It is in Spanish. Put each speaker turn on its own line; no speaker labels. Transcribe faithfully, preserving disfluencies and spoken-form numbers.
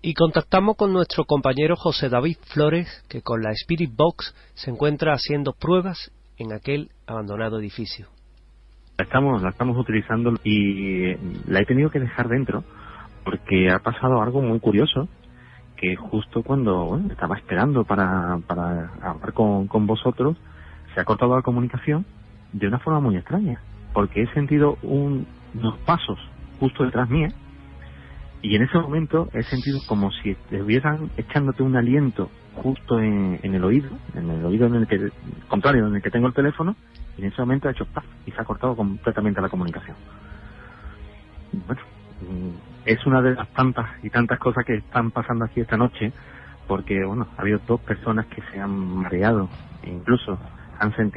Y contactamos con nuestro compañero José David Flores, que con la Spirit Box se encuentra haciendo pruebas en aquel abandonado edificio.
La estamos, la estamos utilizando y la he tenido que dejar dentro porque ha pasado algo muy curioso, que justo cuando bueno, estaba esperando para, para hablar con, con vosotros, se ha cortado la comunicación de una forma muy extraña, porque he sentido un, unos pasos justo detrás mía. Y en ese momento he sentido como si estuvieran echándote un aliento justo en, en el oído, en el oído en el que, contrario, en el que tengo el teléfono, y en ese momento ha hecho ¡paf! Y se ha cortado completamente la comunicación. Bueno, es una de las tantas y tantas cosas que están pasando aquí esta noche, porque bueno, ha habido dos personas que se han mareado, e incluso han sentido